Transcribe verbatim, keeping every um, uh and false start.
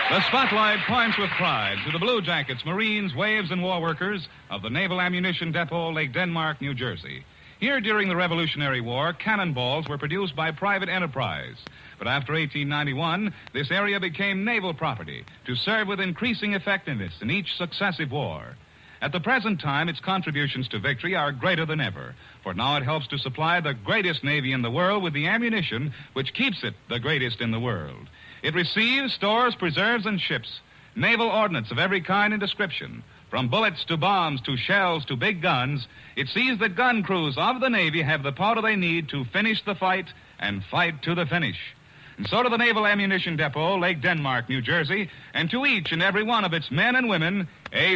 The spotlight points with pride to the Blue Jackets, Marines, Waves, and War Workers of the Naval Ammunition Depot, Lake Denmark, New Jersey. Here, during the Revolutionary War, cannonballs were produced by private enterprise. But after eighteen ninety-one, this area became naval property to serve with increasing effectiveness in each successive war. At the present time, its contributions to victory are greater than ever, for now it helps to supply the greatest Navy in the world with the ammunition which keeps it the greatest in the world. It receives, stores, preserves, and ships naval ordnance of every kind and description. From bullets to bombs to shells to big guns, it sees that gun crews of the Navy have the powder they need to finish the fight and fight to the finish. And so to the Naval Ammunition Depot, Lake Denmark, New Jersey, and to each and every one of its men and women, a